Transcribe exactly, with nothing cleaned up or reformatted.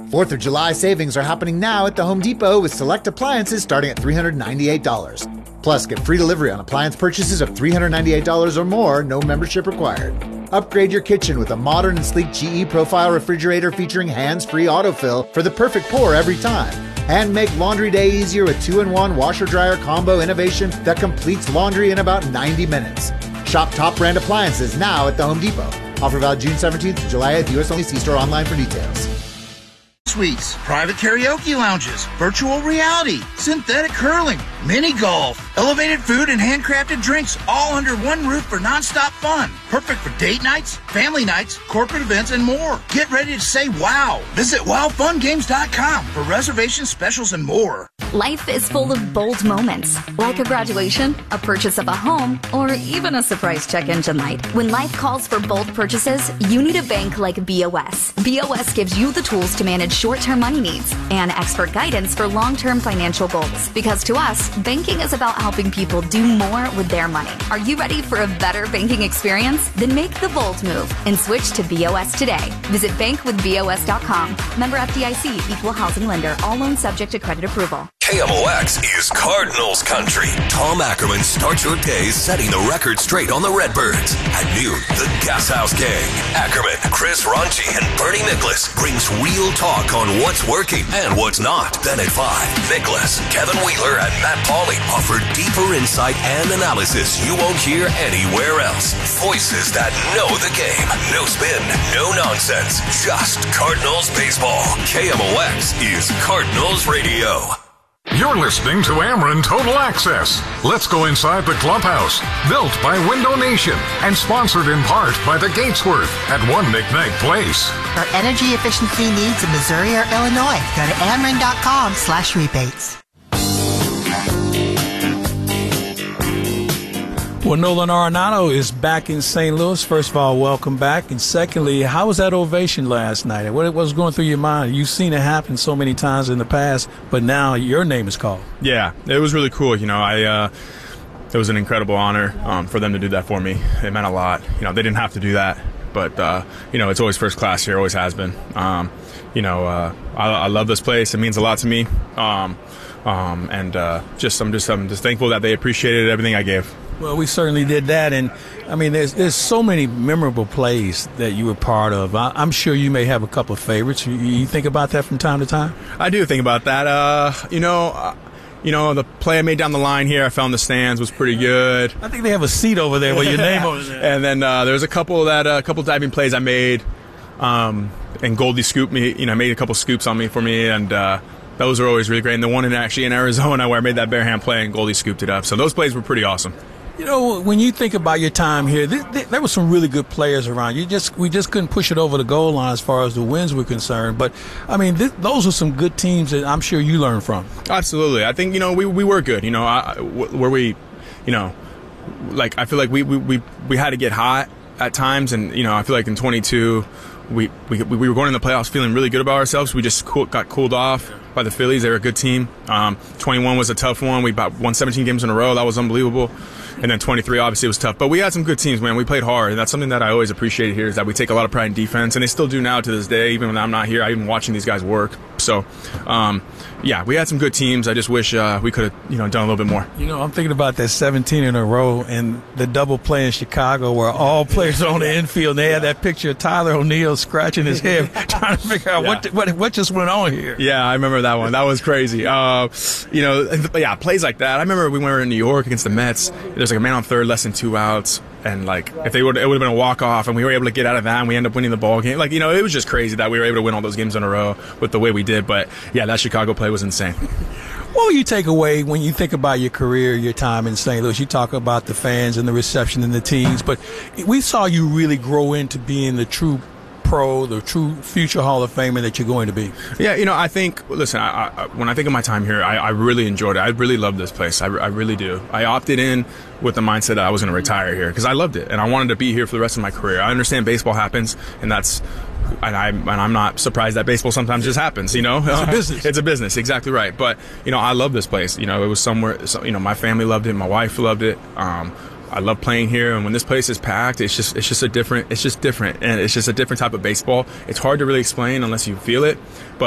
fourth of July savings are happening now at the Home Depot with select appliances starting at three hundred ninety-eight dollars. Plus, get free delivery on appliance purchases of three hundred ninety-eight dollars or more, no membership required. Upgrade your kitchen with a modern and sleek G E Profile refrigerator featuring hands-free autofill for the perfect pour every time. And make laundry day easier with two in one washer-dryer combo innovation that completes laundry in about ninety minutes. Shop top brand appliances now at the Home Depot. Offer valid June seventeenth to July eighth. U S only. See store online for details. Suites, private karaoke lounges, virtual reality, synthetic curling, mini golf, elevated food and handcrafted drinks all under one roof for nonstop fun. Perfect for date nights, family nights, corporate events, and more. Get ready to say wow. Visit wow fun games dot com for reservations, specials, and more. Life is full of bold moments, like a graduation, a purchase of a home, or even a surprise check-in tonight. When life calls for bold purchases, you need a bank like B O S. B O S gives you the tools to manage short-term money needs and expert guidance for long-term financial goals. Because to us, banking is about helping people do more with their money. Are you ready for a better banking experience? Then make the bold move and switch to B O S today. Visit bank with B O S dot com. Member F D I C, equal housing lender. All loans subject to credit approval. K M O X is Cardinals country. Tom Ackerman starts your day setting the record straight on the Redbirds. At noon, the Gas House Gang. Ackerman, Chris Ronchi, and Bernie Nicholas brings real talk on what's working and what's not. Then at five, Nicholas, Kevin Wheeler, and Matt Pauley offer deeper insight and analysis you won't hear anywhere else. Voices that know the game. No spin, no nonsense. Just Cardinals baseball. K M O X is Cardinals Radio. You're listening to Ameren Total Access. Let's go inside the clubhouse. Built by Window Nation and sponsored in part by the Gatesworth at One McKnight Place. For energy efficiency needs in Missouri or Illinois, go to Ameren.com slash rebates. Well, Nolan Arenado is back in Saint Louis. First of all, welcome back. And secondly, how was that ovation last night? What was going through your mind? You've seen it happen so many times in the past, but now your name is called. Yeah, it was really cool. You know, I uh, it was an incredible honor um, for them to do that for me. It meant a lot. You know, they didn't have to do that, but, uh, you know, it's always first class here, always has been. Um, you know, uh, I, I love this place. It means a lot to me. Um, um, and uh, just I'm just I'm just thankful that they appreciated everything I gave. Well, we certainly did that, and I mean, there's there's so many memorable plays that you were part of. I, I'm sure you may have a couple of favorites. You, you think about that from time to time? I do think about that. Uh, you know, uh, you know, the play I made down the line here, I found the stands was pretty good. I think they have a seat over there with your name over there. And then uh, there was a couple that a uh, couple diving plays I made, um, and Goldie scooped me. You know, made a couple scoops on me for me, and. Uh, Those are always really great. And the one in actually in Arizona where I made that bare hand play and Goldie scooped it up. So those plays were pretty awesome. You know, when you think about your time here, th- th- there were some really good players around. You just we just couldn't push it over the goal line as far as the wins were concerned. But, I mean, th- those are some good teams that I'm sure you learned from. Absolutely. I think, you know, we, we were good. You know, I, where we, you know, like I feel like we, we, we, we had to get hot at times. And, you know, I feel like in twenty-two, we, we, we were going in the playoffs feeling really good about ourselves. We just cool, got cooled off by the Phillies. They were a good team. Um, twenty-one was a tough one. We about won seventeen games in a row. That was unbelievable. And then twenty-three, obviously, was tough. But we had some good teams, man. We played hard. And that's something that I always appreciated here is that we take a lot of pride in defense. And they still do now to this day, even when I'm not here. I'm watching these guys work. So, um, yeah, we had some good teams. I just wish uh, we could have, you know, done a little bit more. You know, I'm thinking about that seventeen in a row and the double play in Chicago where all players are on the infield. And they had that picture of Tyler O'Neill scratching his head, trying to figure out yeah. what, what what just went on here. Yeah, I remember that one. That was crazy. Uh, you know, yeah, plays like that. I remember we went in New York against the Mets. There's like a man on third, less than two outs. And, like, if they would, it would have been a walk-off, and we were able to get out of that, and we ended up winning the ball game. Like, you know, it was just crazy that we were able to win all those games in a row with the way we did. But, yeah, that Chicago play was insane. What will you take away when you think about your career, your time in Saint Louis? You talk about the fans and the reception and the teams, but we saw you really grow into being the true pro, the true future Hall of Famer that you're going to be. Yeah, you know, I think, listen, I, I, when I think of my time here, I, I really enjoyed it. I really love this place. I, I really do. I opted in with the mindset that I was going to retire here because I loved it and I wanted to be here for the rest of my career. I understand baseball happens, and that's, and, I, and I'm not surprised that baseball sometimes just happens, you know? It's a business. It's a business, exactly right. But, you know, I love this place. You know, it was somewhere, so, you know, my family loved it. My wife loved it. Um, I love playing here, and when this place is packed, it's just it's just a different it's just different, and it's just a different type of baseball. It's hard to really explain unless you feel it, but